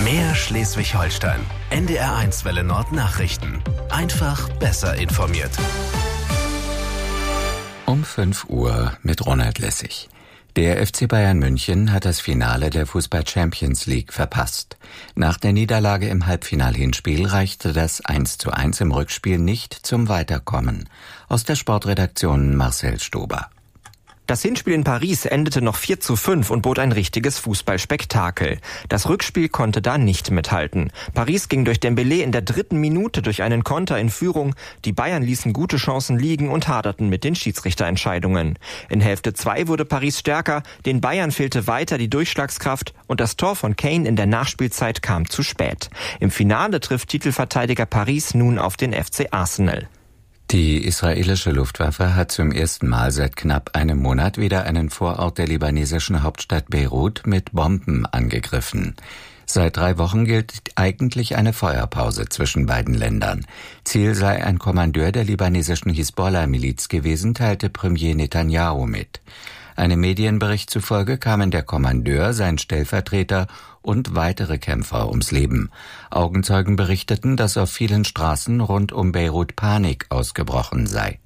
Mehr Schleswig-Holstein. NDR1 Welle Nord Nachrichten. Einfach besser informiert. Um 5 Uhr mit Ronald Lessig. Der FC Bayern München hat das Finale der Fußball-Champions League verpasst. Nach der Niederlage im Halbfinal-Hinspiel reichte das 1:1 im Rückspiel nicht zum Weiterkommen. Aus der Sportredaktion Marcel Stober. Das Hinspiel in Paris endete noch 4:5 und bot ein richtiges Fußballspektakel. Das Rückspiel konnte da nicht mithalten. Paris ging durch Dembélé in der 3. Minute durch einen Konter in Führung. Die Bayern ließen gute Chancen liegen und haderten mit den Schiedsrichterentscheidungen. In Hälfte 2 wurde Paris stärker, den Bayern fehlte weiter die Durchschlagskraft und das Tor von Kane in der Nachspielzeit kam zu spät. Im Finale trifft Titelverteidiger Paris nun auf den FC Arsenal. Die israelische Luftwaffe hat zum ersten Mal seit knapp einem Monat wieder einen Vorort der libanesischen Hauptstadt Beirut mit Bomben angegriffen. Seit 3 Wochen gilt eigentlich eine Feuerpause zwischen beiden Ländern. Ziel sei ein Kommandeur der libanesischen Hisbollah-Miliz gewesen, teilte Premier Netanyahu mit. Einem Medienbericht zufolge kamen der Kommandeur, sein Stellvertreter und weitere Kämpfer ums Leben. Augenzeugen berichteten, dass auf vielen Straßen rund um Beirut Panik ausgebrochen sei.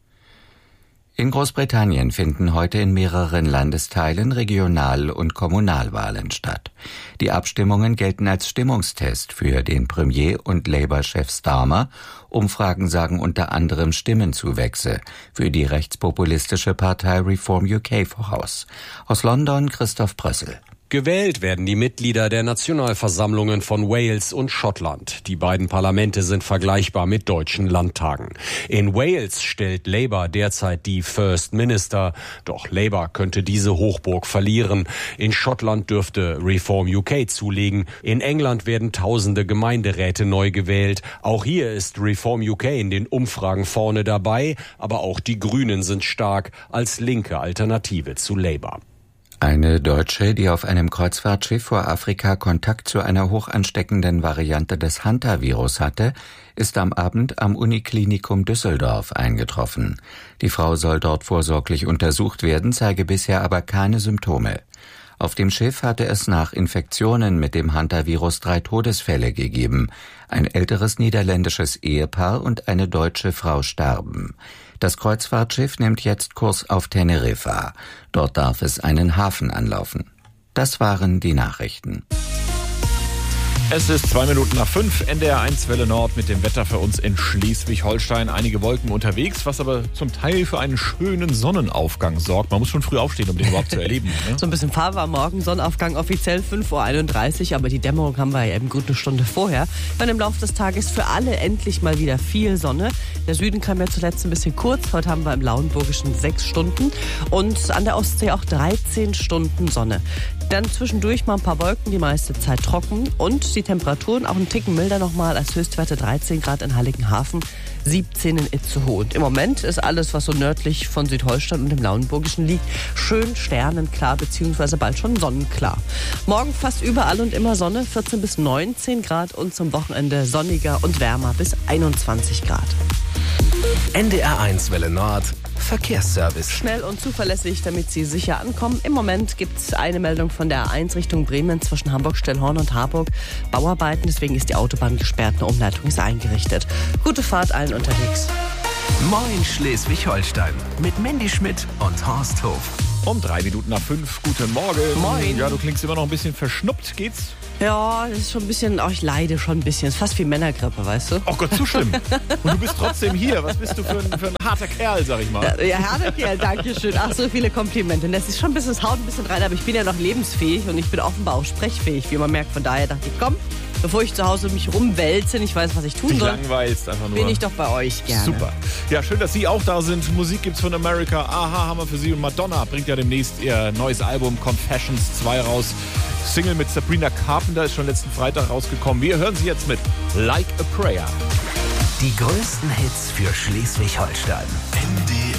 In Großbritannien finden heute in mehreren Landesteilen Regional- und Kommunalwahlen statt. Die Abstimmungen gelten als Stimmungstest für den Premier- und Labour-Chef Starmer. Umfragen sagen unter anderem Stimmenzuwächse für die rechtspopulistische Partei Reform UK voraus. Aus London Christoph Brössel. Gewählt werden die Mitglieder der Nationalversammlungen von Wales und Schottland. Die beiden Parlamente sind vergleichbar mit deutschen Landtagen. In Wales stellt Labour derzeit die First Minister. Doch Labour könnte diese Hochburg verlieren. In Schottland dürfte Reform UK zulegen. In England werden tausende Gemeinderäte neu gewählt. Auch hier ist Reform UK in den Umfragen vorne dabei. Aber auch die Grünen sind stark als linke Alternative zu Labour. Eine Deutsche, die auf einem Kreuzfahrtschiff vor Afrika Kontakt zu einer hochansteckenden Variante des Hantavirus hatte, ist am Abend am Uniklinikum Düsseldorf eingetroffen. Die Frau soll dort vorsorglich untersucht werden, zeige bisher aber keine Symptome. Auf dem Schiff hatte es nach Infektionen mit dem Hantavirus 3 Todesfälle gegeben. Ein älteres niederländisches Ehepaar und eine deutsche Frau starben. Das Kreuzfahrtschiff nimmt jetzt Kurs auf Teneriffa. Dort darf es einen Hafen anlaufen. Das waren die Nachrichten. Es ist 5:02, NDR1 Welle Nord mit dem Wetter für uns in Schleswig-Holstein. Einige Wolken unterwegs, was aber zum Teil für einen schönen Sonnenaufgang sorgt. Man muss schon früh aufstehen, um den überhaupt zu erleben. Ne? So ein bisschen Farbe am Morgen, Sonnenaufgang offiziell 5:31 Uhr, aber die Dämmerung haben wir ja eben gut eine Stunde vorher. Dann im Laufe des Tages für alle endlich mal wieder viel Sonne. Der Süden kam ja zuletzt ein bisschen kurz. Heute haben wir im Lauenburgischen 6 Stunden und an der Ostsee auch 13 Stunden Sonne. Dann zwischendurch mal ein paar Wolken, die meiste Zeit trocken und die Temperaturen auch einen Ticken milder nochmal als Höchstwerte 13 Grad in Heiligenhafen, 17 in Itzehoe. Und im Moment ist alles, was so nördlich von Südholstein und dem Lauenburgischen liegt, schön sternenklar bzw. bald schon sonnenklar. Morgen fast überall und immer Sonne, 14 bis 19 Grad und zum Wochenende sonniger und wärmer bis 21 Grad. NDR1 Welle Nord Verkehrsservice. Schnell und zuverlässig, damit Sie sicher ankommen. Im Moment gibt es eine Meldung von der A1 Richtung Bremen zwischen Hamburg-Stellhorn und Harburg. Bauarbeiten, deswegen ist die Autobahn gesperrt, eine Umleitung ist eingerichtet. Gute Fahrt allen unterwegs. Moin Schleswig-Holstein mit Mandy Schmidt und Horst Hof. Um 5:03, guten Morgen. Moin. Ja, du klingst immer noch ein bisschen verschnuppt, geht's? Ja, das ist schon ein bisschen, ich leide schon ein bisschen. Das ist fast wie Männergrippe, weißt du? Oh Gott, zu schlimm. Und du bist trotzdem hier. Was bist du für ein harter Kerl, sag ich mal. Ja, harter Kerl, danke schön. Ach, so viele Komplimente. Das ist schon ein bisschen, das haut ein bisschen rein, aber ich bin ja noch lebensfähig und ich bin offenbar auch sprechfähig, wie man merkt. Von daher dachte ich, komm, bevor ich zu Hause mich rumwälze, nicht weiß, was ich tun soll, langweilst einfach nur. bin ich doch bei euch gerne. Super. Ja, schön, dass Sie auch da sind. Musik gibt's von America. Aha, haben wir für Sie. Und Madonna bringt ja demnächst ihr neues Album Confessions 2 raus. Single mit Sabrina Carpenter ist schon letzten Freitag rausgekommen. Wir hören sie jetzt mit Like a Prayer. Die größten Hits für Schleswig-Holstein.